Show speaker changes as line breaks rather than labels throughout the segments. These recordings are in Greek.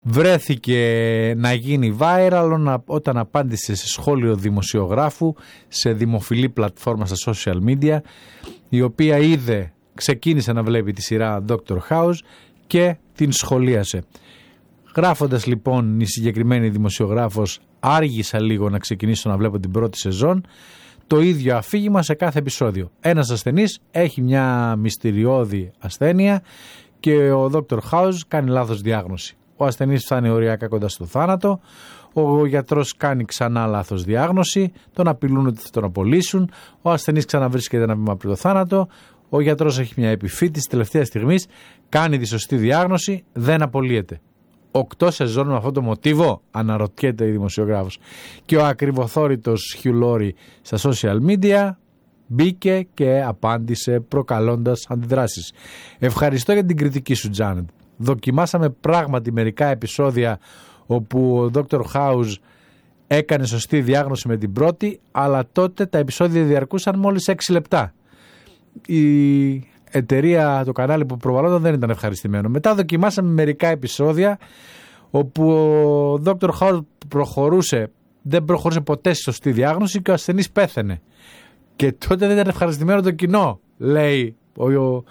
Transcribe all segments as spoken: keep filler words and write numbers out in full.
βρέθηκε να γίνει viral όταν απάντησε σε σχόλιο δημοσιογράφου σε δημοφιλή πλατφόρμα στα social media, η οποία είδε, ξεκίνησε να βλέπει τη σειρά Doctor House και την σχολίασε. Γράφοντας λοιπόν η συγκεκριμένη δημοσιογράφος, άργησα λίγο να ξεκινήσω να βλέπω την πρώτη σεζόν, το ίδιο αφήγημα σε κάθε επεισόδιο. Ένας ασθενής έχει μια μυστηριώδη ασθένεια και ο Doctor House κάνει λάθος διάγνωση. Ο ασθενής φτάνει οριακά κοντά στο θάνατο, ο γιατρός κάνει ξανά λάθος διάγνωση, τον απειλούν ότι θα τον απολύσουν, ο ασθενής ξαναβρίσκεται ένα βήμα πριν το θάνατο, ο γιατρός έχει μια επιφύτηση τελευταία στιγμής, κάνει τη σωστή διάγνωση, δεν απολύεται. Οκτώ σεζόν με αυτό το μοτίβο, αναρωτιέται η δημοσιογράφος. Και ο ακριβοθόρητος Hugh Laurie στα social media μπήκε και απάντησε προκαλώντας αντιδράσεις. Ευχαριστώ για την κριτική σου, Τζάνετ. Δοκιμάσαμε πράγματι μερικά επεισόδια όπου ο Doctor House έκανε σωστή διάγνωση με την πρώτη, αλλά τότε τα επεισόδια διαρκούσαν μόλις έξι λεπτά. Η εταιρεία, το κανάλι που προβαλλόταν δεν ήταν ευχαριστημένο. Μετά δοκιμάσαμε μερικά επεισόδια όπου ο Doctor House προχωρούσε, δεν προχωρούσε ποτέ στη σωστή διάγνωση και ο ασθενής πέθαινε. Και τότε δεν ήταν ευχαριστημένο το κοινό, λέει ο, ο,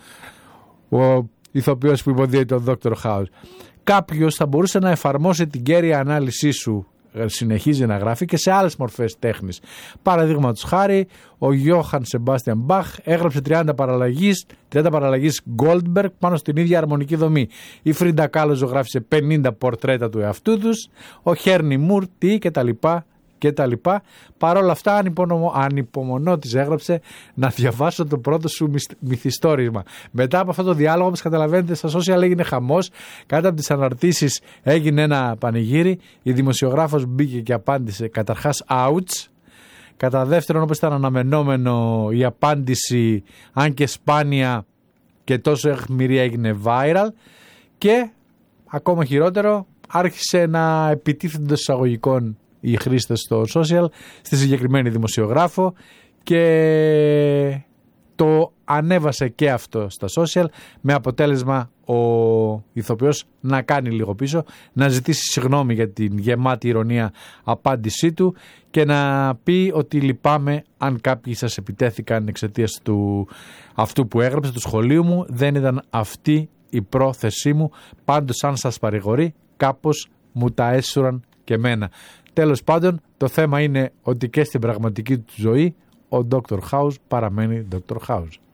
ο ηθοποιός που υποδίεται τον Doctor House. Κάποιος θα μπορούσε να εφαρμόσει την κέρια ανάλυση σου, συνεχίζει να γράφει, και σε άλλες μορφές τέχνης. Παραδείγματος χάρη, ο Johann Sebastian Bach έγραψε τριάντα παραλλαγές, τριάντα παραλλαγές Goldberg πάνω στην ίδια αρμονική δομή. Η Frida Kahlo ζωγράφησε πενήντα πορτρέτα του εαυτού τους, ο Χέρνι Μουρ τι και τα λοιπά και τα λοιπά. Παρ' όλα αυτά ανυπομονώ, της έγραψε, να διαβάσω το πρώτο σου μυθιστόρημα. Μετά από αυτό το διάλογο, όπως καταλαβαίνετε, στα social έγινε χαμός. Κάτω από τις αναρτήσεις έγινε ένα πανηγύρι. Η δημοσιογράφος μπήκε και απάντησε καταρχάς ouch. Κατά δεύτερον, όπως ήταν αναμενόμενο, η απάντηση, αν και σπάνια και τόσο αιχμηρή, έγινε viral. Και ακόμα χειρότερο, άρχισε να επιτίθενται των εισαγωγικών οι χρήστες στο social στη συγκεκριμένη δημοσιογράφο και το ανέβασε και αυτό στα social, με αποτέλεσμα ο ηθοποιός να κάνει λίγο πίσω, να ζητήσει συγγνώμη για την γεμάτη ηρωνία απάντησή του και να πει ότι λυπάμαι αν κάποιοι σας επιτέθηκαν εξαιτίας του αυτού που έγραψε, του σχολείου μου, δεν ήταν αυτή η πρόθεσή μου, πάντως αν σας παρηγορεί κάπως μου τα έσουραν και εμένα. Τέλος πάντων, το θέμα είναι ότι και στην πραγματική του ζωή ο Doctor House παραμένει Doctor House.